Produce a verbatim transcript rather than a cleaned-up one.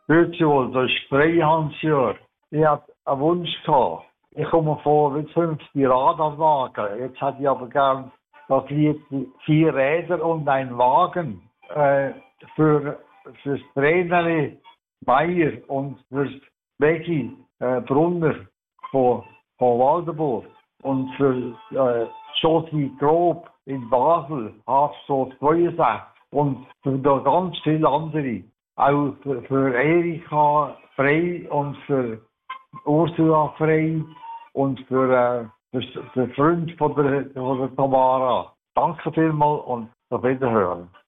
Grüezi wohl, das ist Freihansjörg. Ich hatte einen Wunsch gehabt. Ich komme vor mit fünfzig Radanlagen. Jetzt hätte ich aber gern das Lied Vier Räder und ein Wagen äh, für fürs Trainerli Meier und fürs Becky äh, Brunner von, von Waldenburg und für äh, Josi Grob in Basel, Hafstrasse zweiundsechzig und für da ganz viele andere. Auch für, für Erika Frey und für Ursula Frey und für, äh, für den Freund von der, von der Tamara. Danke vielmals und auf Wiederhören.